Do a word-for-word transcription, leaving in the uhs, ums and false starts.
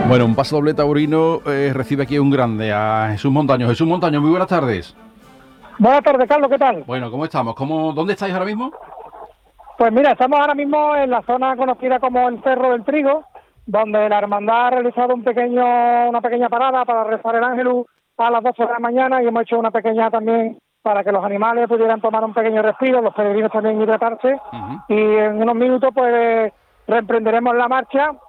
Bueno, un paso doble taurino eh, recibe aquí un grande, a Jesús Montaño. Jesús Montaño, muy buenas tardes. Buenas tardes, Carlos, ¿qué tal? Bueno, ¿cómo estamos? ¿Cómo, ¿Dónde estáis ahora mismo? Pues mira, estamos ahora mismo en la zona conocida como el Cerro del Trigo, donde la hermandad ha realizado un pequeño, una pequeña parada para rezar el Ángelus a las doce de la mañana, y hemos hecho una pequeña también para que los animales pudieran tomar un pequeño respiro, los peregrinos también hidratarse. Uh-huh. Y en unos minutos pues reemprenderemos la marcha